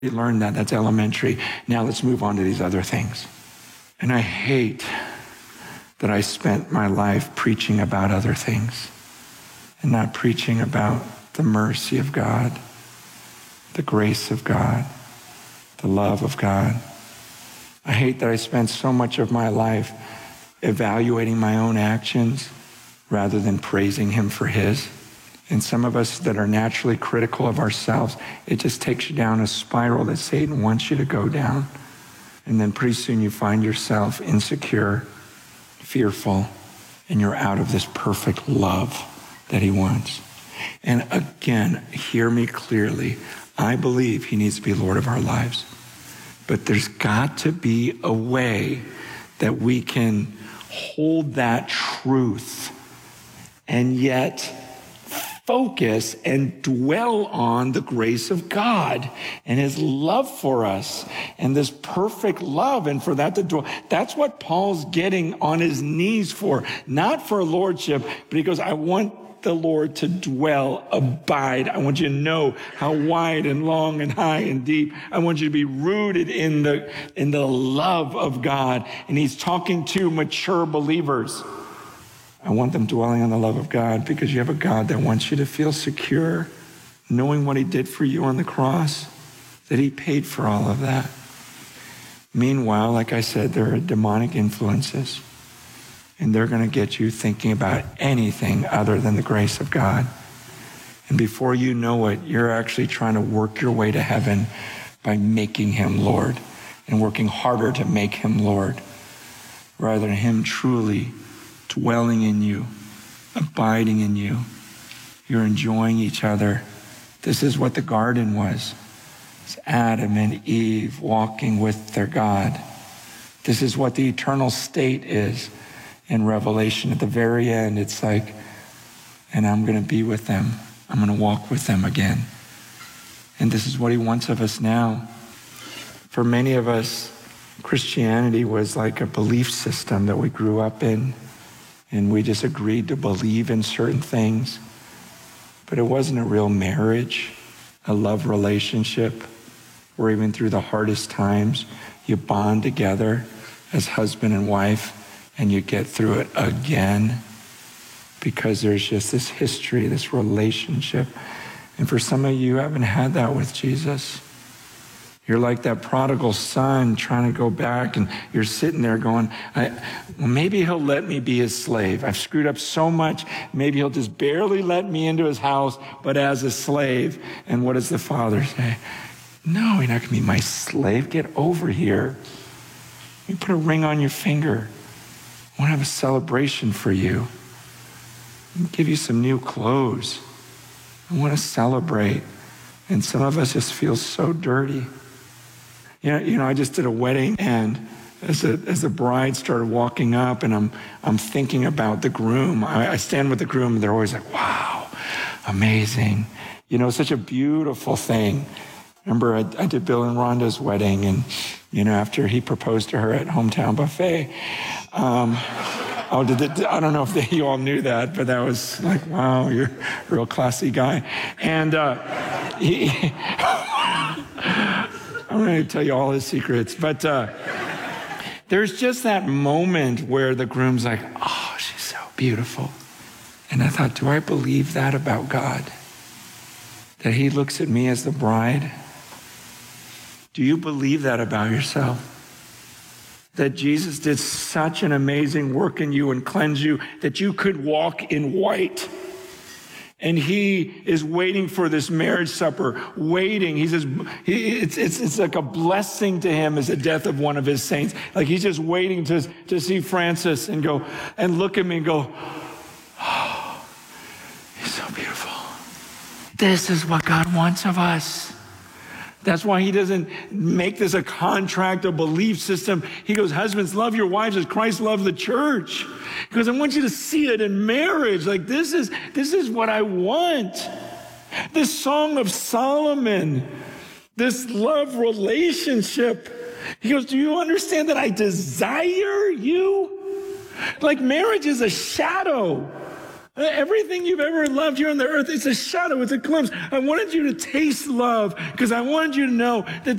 You learned that. That's elementary. Now let's move on to these other things. And I hate that I spent my life preaching about other things and not preaching about the mercy of God, the grace of God, the love of God. I hate that I spent so much of my life evaluating my own actions rather than praising him for his. And some of us that are naturally critical of ourselves, it just takes you down a spiral that Satan wants you to go down. And then pretty soon you find yourself insecure, fearful, and you're out of this perfect love that he wants. And again, hear me clearly. I believe he needs to be Lord of our lives. But there's got to be a way that we can hold that truth and yet focus and dwell on the grace of God and his love for us and this perfect love, and for that to dwell. That's what Paul's getting on his knees for, not for lordship, but he goes, I want the Lord to dwell, abide. I want you to know how wide and long and high and deep. I want you to be rooted in the love of God. And he's talking to mature believers. I want them dwelling on the love of God because you have a God that wants you to feel secure, knowing what he did for you on the cross, that he paid for all of that. Meanwhile, like I said, there are demonic influences, and they're going to get you thinking about anything other than the grace of God. And before you know it, you're actually trying to work your way to heaven by making him Lord and working harder to make him Lord, rather than him truly dwelling in you, abiding in you. You're enjoying each other. This is what the garden was. It's Adam and Eve walking with their God. This is what the eternal state is in Revelation. At the very end, it's like, and I'm going to be with them. I'm going to walk with them again. And this is what he wants of us now. For many of us, Christianity was like a belief system that we grew up in, and we just agreed to believe in certain things. But it wasn't a real marriage, a love relationship, where even through the hardest times, you bond together as husband and wife, and you get through it again, because there's just this history, this relationship. And for some of you haven't had that with Jesus. You're like that prodigal son trying to go back, and you're sitting there going, well, maybe he'll let me be his slave. I've screwed up so much. Maybe he'll just barely let me into his house, but as a slave. And what does the father say? No, you're not going to be my slave. Get over here. You put a ring on your finger. I want to have a celebration for you. I'll give you some new clothes. I want to celebrate. And some of us just feel so dirty. You know, I just did a wedding, and as the bride started walking up, and I'm thinking about the groom. I stand with the groom, and they're always like, wow, amazing. You know, such a beautiful thing. Remember, I did Bill and Rhonda's wedding, and, you know, after he proposed to her at Hometown Buffet, I don't know if you all knew that, but that was like, wow, you're a real classy guy. And I'm going to tell you all his secrets, but there's just that moment where the groom's like, oh, she's so beautiful. And I thought, do I believe that about God? That he looks at me as the bride? Do you believe that about yourself? That Jesus did such an amazing work in you and cleanse you that you could walk in white. And he is waiting for this marriage supper, waiting. He says, it's like a blessing to him as the death of one of his saints. Like he's just waiting to see Francis and go, and look at me and go, oh, he's so beautiful. This is what God wants of us. That's why he doesn't make this a contract, a belief system. He goes, husbands, love your wives as Christ loved the church. He goes, I want you to see it in marriage. Like this is what I want. This Song of Solomon, this love relationship. He goes, do you understand that I desire you? Like marriage is a shadow. Everything you've ever loved here on the earth, it's a shadow, it's a glimpse. I wanted you to taste love because I wanted you to know that